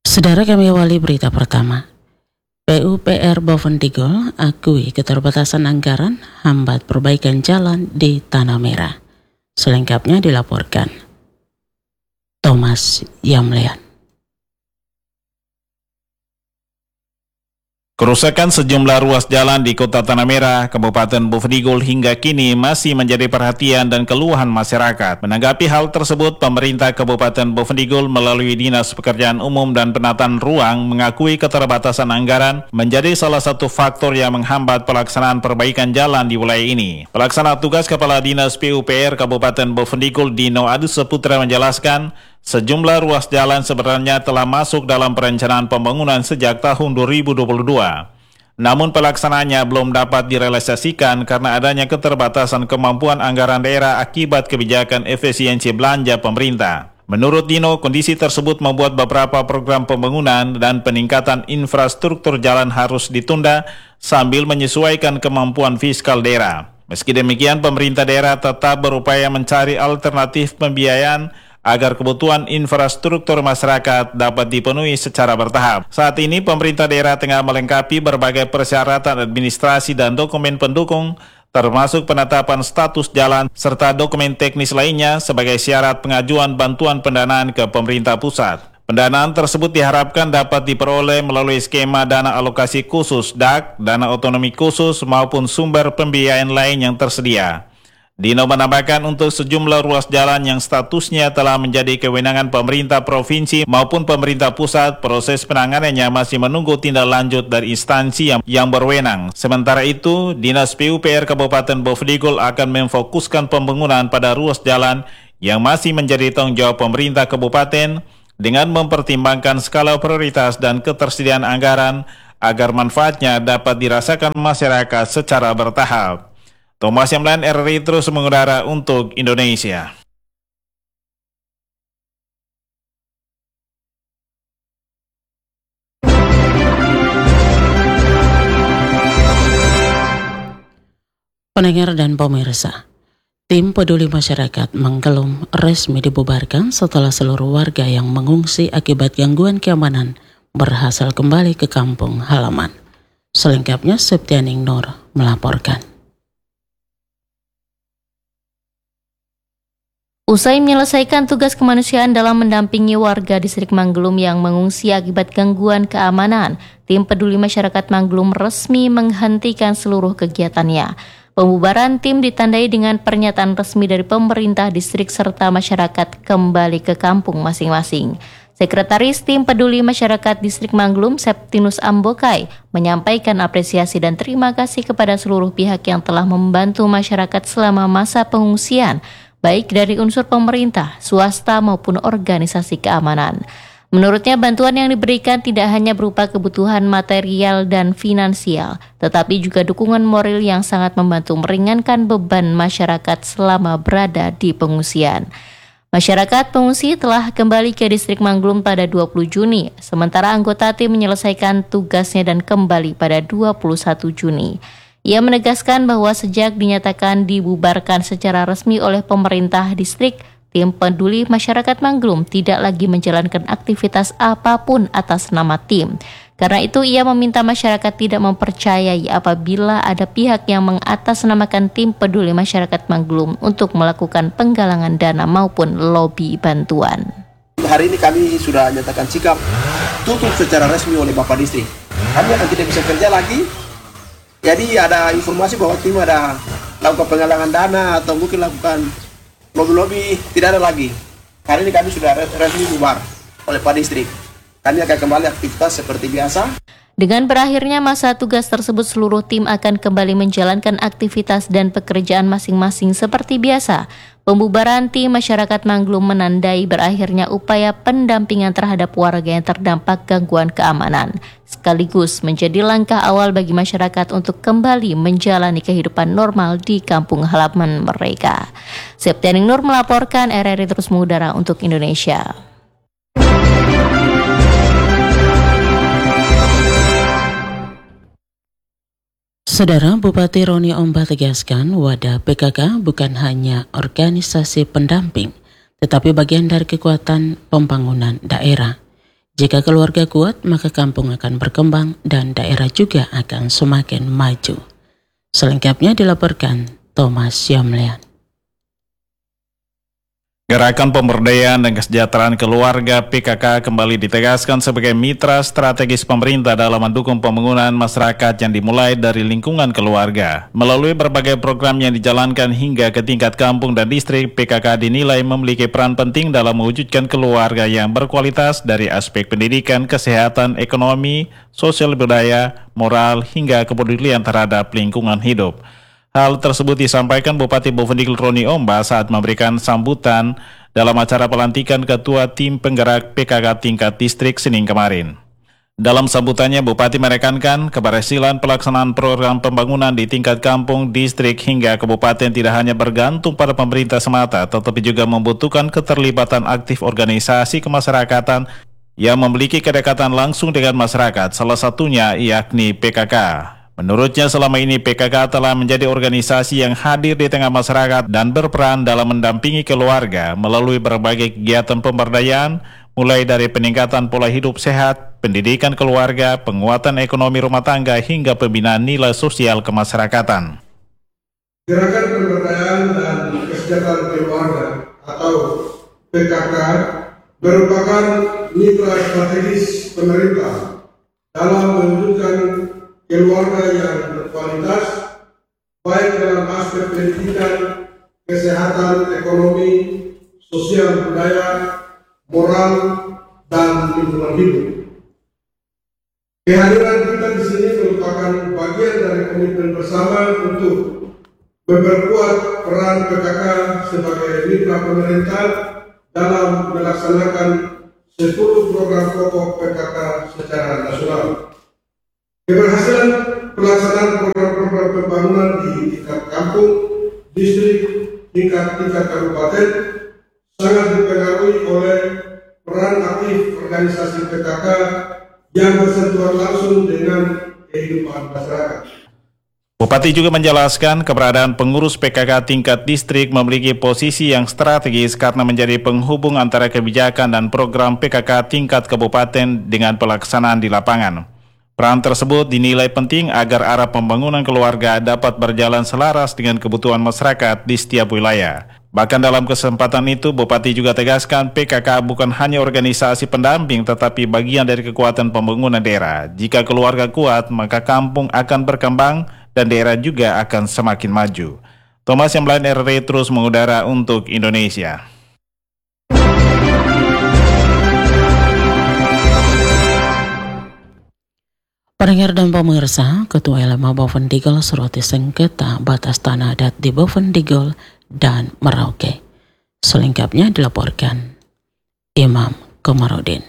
Saudara, kami awali berita pertama. PUPR Bovendigul akui keterbatasan anggaran hambat perbaikan jalan di Tanah Merah. Selengkapnya dilaporkan Thomas Yamlean. Kerusakan sejumlah ruas jalan di Kota Tanah Merah, Kabupaten Bovendigul hingga kini masih menjadi perhatian dan keluhan masyarakat. Menanggapi hal tersebut, pemerintah Kabupaten Bovendigul melalui Dinas Pekerjaan Umum dan Penataan Ruang mengakui keterbatasan anggaran menjadi salah satu faktor yang menghambat pelaksanaan perbaikan jalan di wilayah ini. Pelaksana tugas Kepala Dinas PUPR Kabupaten Bovendigul Dino Adus Saputra menjelaskan, sejumlah ruas jalan sebenarnya telah masuk dalam perencanaan pembangunan sejak tahun 2022. Namun pelaksanaannya belum dapat direalisasikan karena adanya keterbatasan kemampuan anggaran daerah akibat kebijakan efisiensi belanja pemerintah. Menurut Dino, kondisi tersebut membuat beberapa program pembangunan dan peningkatan infrastruktur jalan harus ditunda sambil menyesuaikan kemampuan fiskal daerah. Meski demikian, pemerintah daerah tetap berupaya mencari alternatif pembiayaan agar kebutuhan infrastruktur masyarakat dapat dipenuhi secara bertahap. Saat ini pemerintah daerah tengah melengkapi berbagai persyaratan administrasi dan dokumen pendukung, termasuk penetapan status jalan serta dokumen teknis lainnya sebagai syarat pengajuan bantuan pendanaan ke pemerintah pusat. Pendanaan tersebut diharapkan dapat diperoleh melalui skema dana alokasi khusus (DAK), dana otonomi khusus maupun sumber pembiayaan lain yang tersedia. Dino menambahkan untuk sejumlah ruas jalan yang statusnya telah menjadi kewenangan pemerintah provinsi maupun pemerintah pusat, proses penanganannya masih menunggu tindak lanjut dari instansi yang berwenang. Sementara itu, Dinas PUPR Kabupaten Bovendigul akan memfokuskan pembangunan pada ruas jalan yang masih menjadi tanggung jawab pemerintah kabupaten dengan mempertimbangkan skala prioritas dan ketersediaan anggaran agar manfaatnya dapat dirasakan masyarakat secara bertahap. Thomas Yamlean, RRI terus mengudara untuk Indonesia. Pendengar dan pemirsa, tim peduli masyarakat Manggelum resmi dibubarkan setelah seluruh warga yang mengungsi akibat gangguan keamanan berhasil kembali ke kampung halaman. Selengkapnya Septianing Nur melaporkan. Usai menyelesaikan tugas kemanusiaan dalam mendampingi warga distrik Manggelum yang mengungsi akibat gangguan keamanan, tim peduli masyarakat Manggelum resmi menghentikan seluruh kegiatannya. Pembubaran tim ditandai dengan pernyataan resmi dari pemerintah distrik serta masyarakat kembali ke kampung masing-masing. Sekretaris Tim Peduli Masyarakat Distrik Manggelum, Septinus Ambokai, menyampaikan apresiasi dan terima kasih kepada seluruh pihak yang telah membantu masyarakat selama masa pengungsian, baik dari unsur pemerintah, swasta maupun organisasi keamanan. Menurutnya, bantuan yang diberikan tidak hanya berupa kebutuhan material dan finansial, tetapi juga dukungan moral yang sangat membantu meringankan beban masyarakat selama berada di pengungsian. Masyarakat pengungsi telah kembali ke distrik Manggelum pada 20 Juni, sementara anggota tim menyelesaikan tugasnya dan kembali pada 21 Juni. Ia menegaskan bahwa sejak dinyatakan dibubarkan secara resmi oleh pemerintah distrik, tim peduli masyarakat Manggelum tidak lagi menjalankan aktivitas apapun atas nama tim. Karena itu ia meminta masyarakat tidak mempercayai apabila ada pihak yang mengatasnamakan tim peduli masyarakat Manggelum untuk melakukan penggalangan dana maupun lobi bantuan. Hari ini kami sudah nyatakan sikap tutup secara resmi oleh Bapak Distrik. Kami akan tidak bisa kerja lagi. Jadi ada informasi bahwa tim ada lakukan penggalangan dana atau mungkin lakukan lobi-lobi, tidak ada lagi. Hari ini kami sudah resmi bubar oleh Pak Distrik. Kami akan kembali aktivitas seperti biasa. Dengan berakhirnya masa tugas tersebut, seluruh tim akan kembali menjalankan aktivitas dan pekerjaan masing-masing seperti biasa. Pembubaran tim masyarakat Manggelum menandai berakhirnya upaya pendampingan terhadap warga yang terdampak gangguan keamanan, sekaligus menjadi langkah awal bagi masyarakat untuk kembali menjalani kehidupan normal di kampung halaman mereka. Septianing Nur melaporkan, RRI terus mengudara untuk Indonesia. Saudara, Bupati Roni Omba tegaskan wadah PKK bukan hanya organisasi pendamping, tetapi bagian dari kekuatan pembangunan daerah. Jika keluarga kuat, maka kampung akan berkembang dan daerah juga akan semakin maju. Selengkapnya dilaporkan Thomas Yamlian. Gerakan Pemberdayaan dan Kesejahteraan Keluarga PKK kembali ditegaskan sebagai mitra strategis pemerintah dalam mendukung pembangunan masyarakat yang dimulai dari lingkungan keluarga. Melalui berbagai program yang dijalankan hingga ke tingkat kampung dan distrik, PKK dinilai memiliki peran penting dalam mewujudkan keluarga yang berkualitas dari aspek pendidikan, kesehatan, ekonomi, sosial budaya, moral, hingga kepedulian terhadap lingkungan hidup. Hal tersebut disampaikan Bupati Bovendigul Roni Omba saat memberikan sambutan dalam acara pelantikan Ketua Tim Penggerak PKK tingkat distrik Senin kemarin. Dalam sambutannya, Bupati menekankan keberhasilan pelaksanaan program pembangunan di tingkat kampung, distrik, hingga kabupaten tidak hanya bergantung pada pemerintah semata, tetapi juga membutuhkan keterlibatan aktif organisasi kemasyarakatan yang memiliki kedekatan langsung dengan masyarakat, salah satunya yakni PKK. Menurutnya selama ini PKK telah menjadi organisasi yang hadir di tengah masyarakat dan berperan dalam mendampingi keluarga melalui berbagai kegiatan pemberdayaan, mulai dari peningkatan pola hidup sehat, pendidikan keluarga, penguatan ekonomi rumah tangga, hingga pembinaan nilai sosial kemasyarakatan. Gerakan Pemberdayaan dan Kesejahteraan Keluarga atau PKK merupakan mitra strategis pemerintah dalam mewujudkan keluarga yang berkualitas, baik dalam aspek pendidikan, kesehatan, ekonomi, sosial budaya, moral, dan lingkungan hidup. Kehadiran kita di sini merupakan bagian dari komitmen bersama untuk memperkuat peran PKK sebagai mitra pemerintah dalam melaksanakan 10 program pokok PKK secara nasional. Keberhasilan pelaksanaan program-program pembangunan di tingkat kampung, distrik, tingkat kabupaten sangat dipengaruhi oleh peran aktif organisasi PKK yang bersentuhan langsung dengan kehidupan masyarakat. Bupati juga menjelaskan keberadaan pengurus PKK tingkat distrik memiliki posisi yang strategis karena menjadi penghubung antara kebijakan dan program PKK tingkat kabupaten dengan pelaksanaan di lapangan. Peran tersebut dinilai penting agar arah pembangunan keluarga dapat berjalan selaras dengan kebutuhan masyarakat di setiap wilayah. Bahkan dalam kesempatan itu, Bupati juga tegaskan PKK bukan hanya organisasi pendamping tetapi bagian dari kekuatan pembangunan daerah. Jika keluarga kuat, maka kampung akan berkembang dan daerah juga akan semakin maju. Thomas Yamlian, RRI terus mengudara untuk Indonesia. Pendengar dan pemirsa, Ketua LMA Bovendigul Surati sengketa batas tanah adat di Bovendigul dan Merauke. Selengkapnya dilaporkan Imam Komarudin.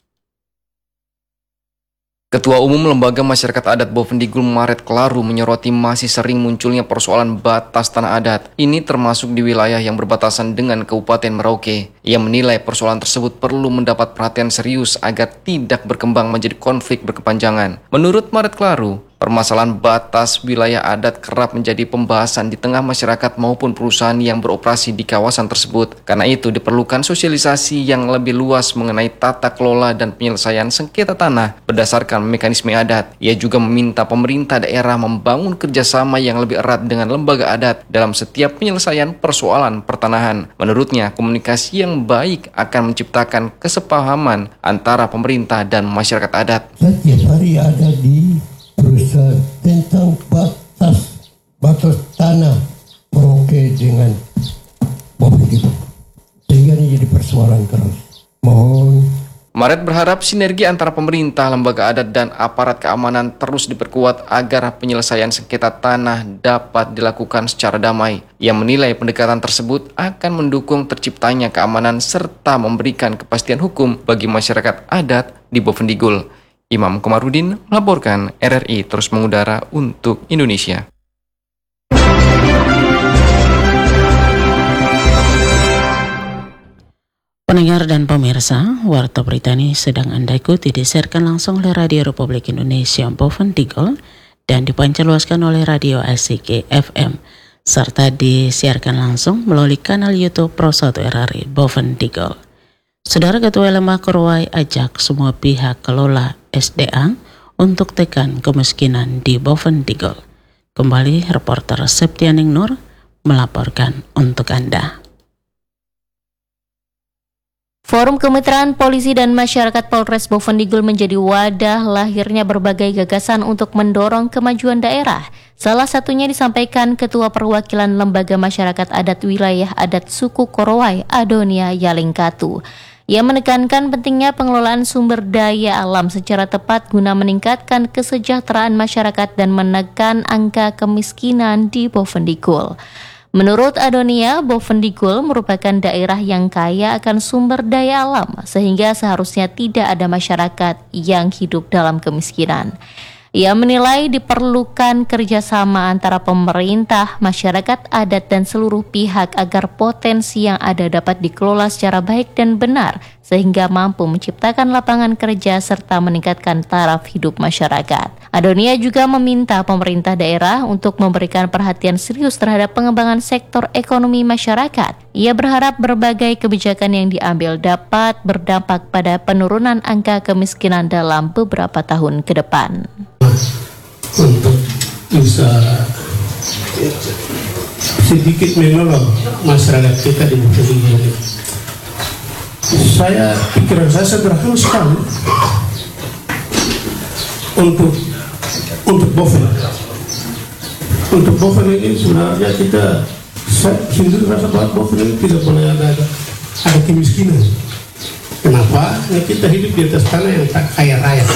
Ketua Umum Lembaga Masyarakat Adat Bovendigul Maret Klaru menyoroti masih sering munculnya persoalan batas tanah adat. Ini termasuk di wilayah yang berbatasan dengan Kabupaten Merauke. Ia menilai persoalan tersebut perlu mendapat perhatian serius agar tidak berkembang menjadi konflik berkepanjangan. Menurut Maret Klaru, permasalahan batas wilayah adat kerap menjadi pembahasan di tengah masyarakat maupun perusahaan yang beroperasi di kawasan tersebut. Karena itu diperlukan sosialisasi yang lebih luas mengenai tata kelola dan penyelesaian sengketa tanah berdasarkan mekanisme adat. Ia juga meminta pemerintah daerah membangun kerjasama yang lebih erat dengan lembaga adat dalam setiap penyelesaian persoalan pertanahan. Menurutnya, komunikasi yang baik akan menciptakan kesepahaman antara pemerintah dan masyarakat adat. Setiap hari ada di berusaha tentang batas tanah Merauke dengan Bovendigul, sehingga ini jadi persoalan keras. Mohon Maret berharap sinergi antara pemerintah, lembaga adat, dan aparat keamanan terus diperkuat agar penyelesaian sengketa tanah dapat dilakukan secara damai. Ia menilai pendekatan tersebut akan mendukung terciptanya keamanan serta memberikan kepastian hukum bagi masyarakat adat di Bovendigul. Imam Komarudin melaporkan, RRI terus mengudara untuk Indonesia. Pendengar dan pemirsa, warta berita ini sedang Anda ikuti disiarkan langsung oleh Radio Republik Indonesia Bovendigul dan dipancarluaskan oleh Radio ACK FM serta disiarkan langsung melalui kanal YouTube Pro 1 RRI Bovendigul. Saudara Ketua LMA Korowai ajak semua pihak kelola SDA untuk tekan kemiskinan di Bovendigul. Kembali reporter Septianing Nur melaporkan untuk Anda. Forum Kemitraan Polisi dan Masyarakat Polres Bovendigul menjadi wadah lahirnya berbagai gagasan untuk mendorong kemajuan daerah. Salah satunya disampaikan Ketua Perwakilan Lembaga Masyarakat Adat Wilayah Adat Suku Korowai, Adonia Yalingkatu. Ia menekankan pentingnya pengelolaan sumber daya alam secara tepat guna meningkatkan kesejahteraan masyarakat dan menekan angka kemiskinan di Bovendigul. Menurut Adonia, Bovendigul merupakan daerah yang kaya akan sumber daya alam, sehingga seharusnya tidak ada masyarakat yang hidup dalam kemiskinan. Ia menilai diperlukan kerjasama antara pemerintah, masyarakat adat, dan seluruh pihak agar potensi yang ada dapat dikelola secara baik dan benar, sehingga mampu menciptakan lapangan kerja serta meningkatkan taraf hidup masyarakat. Adonia juga meminta pemerintah daerah untuk memberikan perhatian serius terhadap pengembangan sektor ekonomi masyarakat. Ia berharap berbagai kebijakan yang diambil dapat berdampak pada penurunan angka kemiskinan dalam beberapa tahun ke depan. Untuk bisa sedikit menolong masyarakat kita di Bovendigul ini. Pikiran saya sederhana sekali untuk Boven. Untuk Boven ini sebenarnya saya sendiri rasa bahwa Boven ini tidak boleh ada kemiskinan. Kenapa? Kita hidup di atas tanah yang tak kaya raya.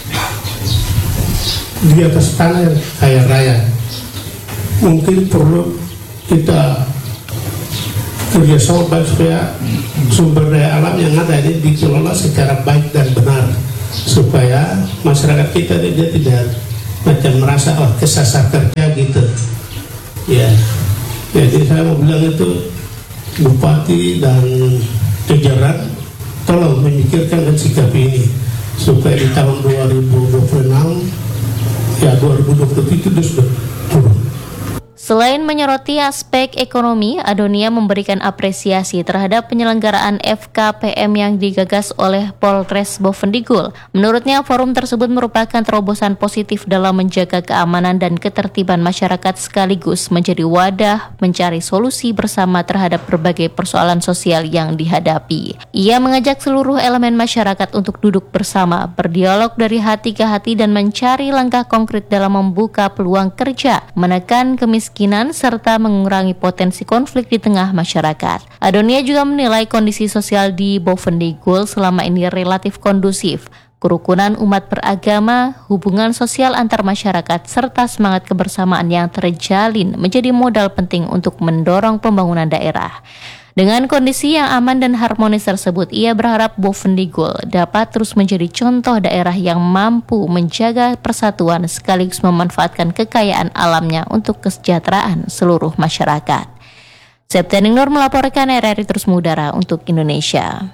Di atas tanah yang kaya raya. Mungkin perlu kita kerjasama baik supaya sumber daya alam yang ada ini dikelola secara baik dan benar, supaya masyarakat kita dia tidak macam merasa kesasar kerja gitu. Ya, jadi saya mau bilang itu Bupati dan jajaran tolong memikirkan dan sikapi ini supaya di tahun 2026 ya 2027 itu sudah turun. Selain menyoroti aspek ekonomi, Adonia memberikan apresiasi terhadap penyelenggaraan FKPM yang digagas oleh Polres Bovendigul. Menurutnya, forum tersebut merupakan terobosan positif dalam menjaga keamanan dan ketertiban masyarakat sekaligus menjadi wadah mencari solusi bersama terhadap berbagai persoalan sosial yang dihadapi. Ia mengajak seluruh elemen masyarakat untuk duduk bersama, berdialog dari hati ke hati dan mencari langkah konkret dalam membuka peluang kerja, menekan kemiskinan, serta mengurangi potensi konflik di tengah masyarakat. Adonia juga menilai kondisi sosial di Bovendigul selama ini relatif kondusif. Kerukunan umat beragama, hubungan sosial antar masyarakat, serta semangat kebersamaan yang terjalin menjadi modal penting untuk mendorong pembangunan daerah. Dengan kondisi yang aman dan harmonis tersebut, ia berharap Bovendigul dapat terus menjadi contoh daerah yang mampu menjaga persatuan sekaligus memanfaatkan kekayaan alamnya untuk kesejahteraan seluruh masyarakat. Septianing Nur melaporkan RRI Terus Mengudara untuk Indonesia.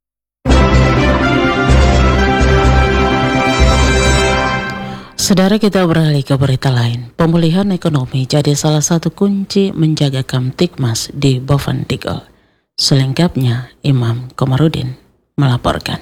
Saudara, kita beralih ke berita lain. Pemulihan ekonomi jadi salah satu kunci menjaga Kamtibmas di Bovendigul. Selengkapnya, Imam Komarudin melaporkan.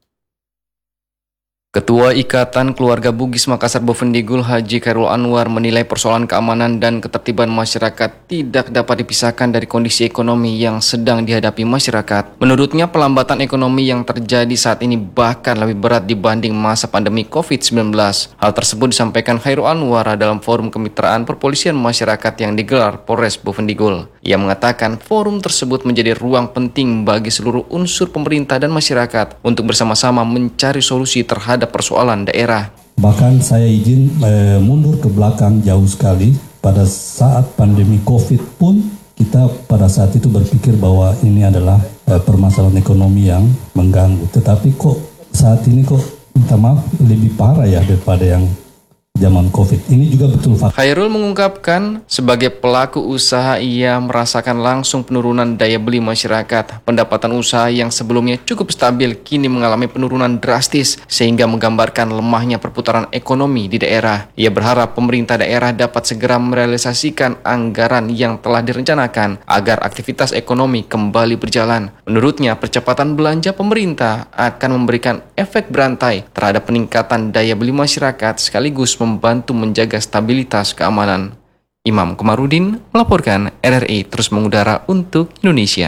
Ketua Ikatan Keluarga Bugis Makassar Bovendigul Haji Khairul Anwar menilai persoalan keamanan dan ketertiban masyarakat tidak dapat dipisahkan dari kondisi ekonomi yang sedang dihadapi masyarakat. Menurutnya, pelambatan ekonomi yang terjadi saat ini bahkan lebih berat dibanding masa pandemi COVID-19. Hal tersebut disampaikan Khairul Anwar dalam forum kemitraan perpolisian masyarakat yang digelar Polres Bovendigul. Ia mengatakan forum tersebut menjadi ruang penting bagi seluruh unsur pemerintah dan masyarakat untuk bersama-sama mencari solusi terhadap persoalan daerah. Bahkan saya izin mundur ke belakang jauh sekali. Pada saat pandemi COVID pun kita pada saat itu berpikir bahwa ini adalah permasalahan ekonomi yang mengganggu. Tetapi kok saat ini minta maaf lebih parah ya daripada yang zaman COVID. Ini juga betul fakta. Khairul mengungkapkan, sebagai pelaku usaha ia merasakan langsung penurunan daya beli masyarakat. Pendapatan usaha yang sebelumnya cukup stabil kini mengalami penurunan drastis sehingga menggambarkan lemahnya perputaran ekonomi di daerah. Ia berharap pemerintah daerah dapat segera merealisasikan anggaran yang telah direncanakan agar aktivitas ekonomi kembali berjalan. Menurutnya, percepatan belanja pemerintah akan memberikan efek berantai terhadap peningkatan daya beli masyarakat sekaligus membantu menjaga stabilitas keamanan. Imam Komarudin melaporkan, RRI terus mengudara untuk Indonesia.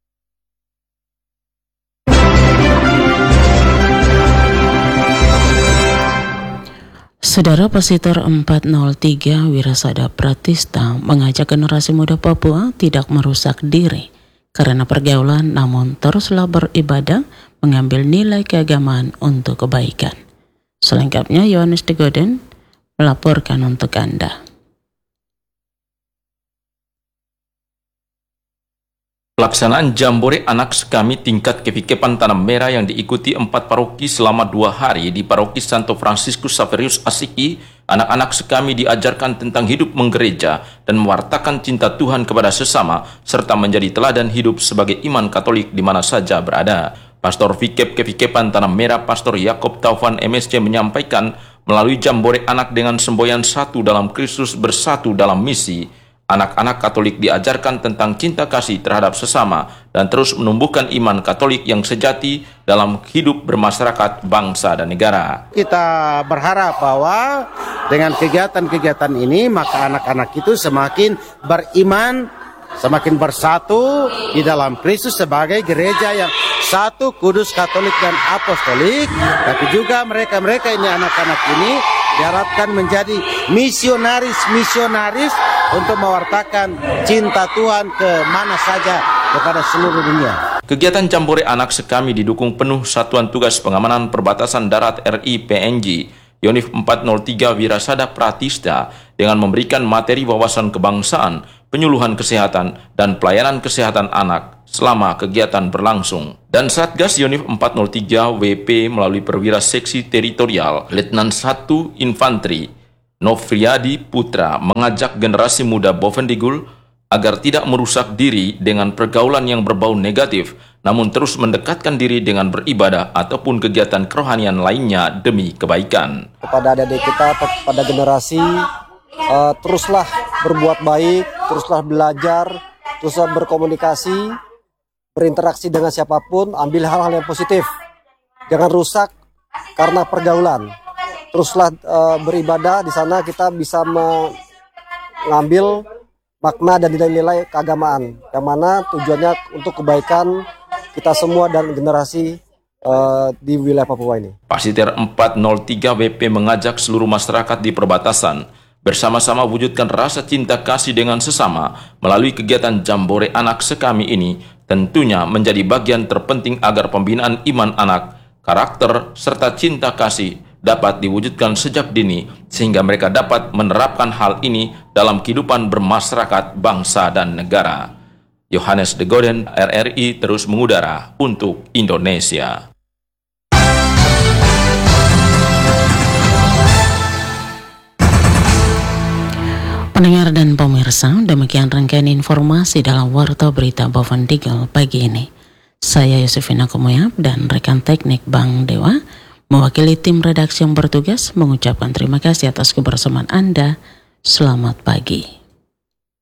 Saudara Pastor 403 Wirasada Pratista mengajak generasi muda Papua tidak merusak diri karena pergaulan, namun teruslah beribadah, mengambil nilai keagamaan untuk kebaikan. Selengkapnya Yohanes de Goden melaporkan untuk Anda. Pelaksanaan Jambore Anak Sekami tingkat Kepikepan Tanah Merah yang diikuti 4 paroki selama 2 hari di Paroki Santo Fransiskus Saverius Asiki, anak-anak Sekami diajarkan tentang hidup menggereja dan mewartakan cinta Tuhan kepada sesama, serta menjadi teladan hidup sebagai iman Katolik di mana saja berada. Pastor Vikep Kepikepan Tanah Merah, Pastor Yakob Taufan MSC menyampaikan, melalui Jambore Anak dengan semboyan satu dalam Kristus bersatu dalam misi, anak-anak Katolik diajarkan tentang cinta kasih terhadap sesama dan terus menumbuhkan iman Katolik yang sejati dalam hidup bermasyarakat, bangsa, dan negara. Kita berharap bahwa dengan kegiatan-kegiatan ini maka anak-anak itu semakin beriman, semakin bersatu di dalam Kristus sebagai gereja yang satu, kudus, Katolik, dan apostolik. Tapi juga mereka-mereka ini, anak-anak ini diharapkan menjadi misionaris untuk mewartakan cinta Tuhan ke mana saja kepada seluruh dunia. Kegiatan Jambore Anak Sekami didukung penuh Satuan Tugas Pengamanan Perbatasan Darat RI PNG Yonif 403 Wirasada Pratista dengan memberikan materi wawasan kebangsaan, penyuluhan kesehatan, dan pelayanan kesehatan anak selama kegiatan berlangsung. Dan Satgas Yonif 403 WP melalui perwira seksi teritorial Letnan 1 Infanteri Nofriadi Putra mengajak generasi muda Bovendigul agar tidak merusak diri dengan pergaulan yang berbau negatif, namun terus mendekatkan diri dengan beribadah ataupun kegiatan kerohanian lainnya demi kebaikan. Kepada adik-adik kita, pada generasi, teruslah berbuat baik, teruslah belajar, teruslah berkomunikasi, berinteraksi dengan siapapun, ambil hal-hal yang positif. Jangan rusak karena pergaulan. Teruslah beribadah, di sana kita bisa mengambil makna dan nilai-nilai keagamaan, yang mana tujuannya untuk kebaikan kita semua dan generasi di wilayah Papua ini. Pasiter 403 WP mengajak seluruh masyarakat di perbatasan bersama-sama wujudkan rasa cinta kasih dengan sesama melalui kegiatan Jambore Anak Sekami ini, tentunya menjadi bagian terpenting agar pembinaan iman anak, karakter, serta cinta kasih dapat diwujudkan sejak dini sehingga mereka dapat menerapkan hal ini dalam kehidupan bermasyarakat, bangsa, dan negara. Yohanes de Goden, RRI terus mengudara untuk Indonesia. Pendengar dan pemirsa, demikian rangkaian informasi dalam Warta Berita Bovendigul pagi ini. Saya Yosefina Komoyap dan rekan teknik Bang Dewa mewakili tim redaksi yang bertugas mengucapkan terima kasih atas kebersamaan Anda. Selamat pagi.